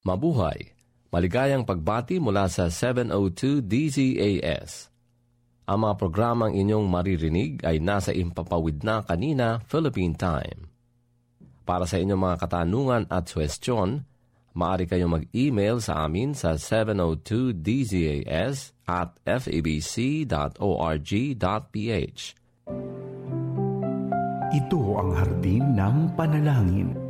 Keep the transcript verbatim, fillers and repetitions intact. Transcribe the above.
Mabuhay! Maligayang pagbati mula sa seven oh two D Z A S. Ang mga programang inyong maririnig ay nasa Impapawid na Kanina, Philippine Time. Para sa inyong mga katanungan at suwestyon, maaari kayong mag-email sa amin sa seven oh two D Z A S at f e b c dot org dot p h. Ito ang hardin ng panalangin.